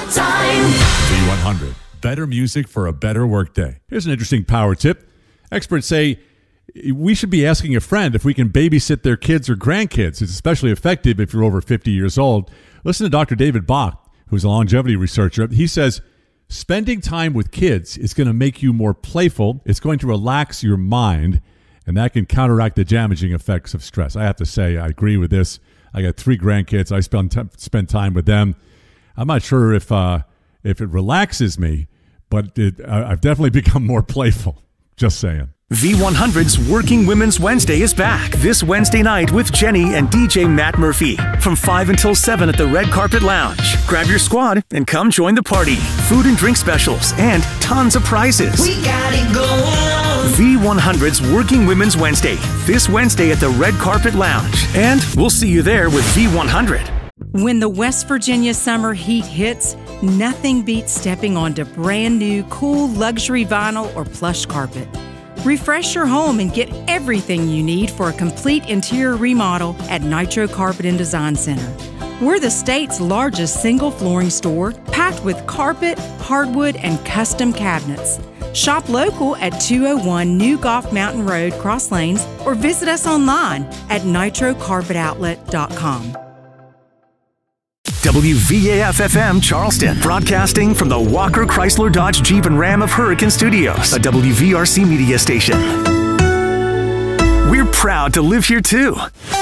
time. V100. Better music for a better workday. Here's an interesting power tip. Experts say we should be asking a friend if we can babysit their kids or grandkids. It's especially effective if you're over 50 years old. Listen to Dr. David Bach, who's a longevity researcher. He says spending time with kids is going to make you more playful. It's going to relax your mind, and that can counteract the damaging effects of stress. I have to say, I agree with this. I got 3 grandkids. I spend time with them. I'm not sure if it relaxes me, but I've definitely become more playful. Just saying. V100's Working Women's Wednesday is back this Wednesday night with Jenny and DJ Matt Murphy from 5 until 7 at the Red Carpet Lounge. Grab your squad and come join the party. Food and drink specials and tons of prizes. We got it going on. V100's Working Women's Wednesday this Wednesday at the Red Carpet Lounge. And we'll see you there with V100. When the West Virginia summer heat hits, nothing beats stepping onto brand new, cool luxury vinyl or plush carpet. Refresh your home and get everything you need for a complete interior remodel at Nitro Carpet and Design Center. We're the state's largest single flooring store, packed with carpet, hardwood, and custom cabinets. Shop local at 201 New Golf Mountain Road, Cross Lanes, or visit us online at nitrocarpetoutlet.com. WVAF-FM Charleston, broadcasting from the Walker Chrysler Dodge Jeep and Ram of Hurricane Studios, a WVRC media station. We're proud to live here too.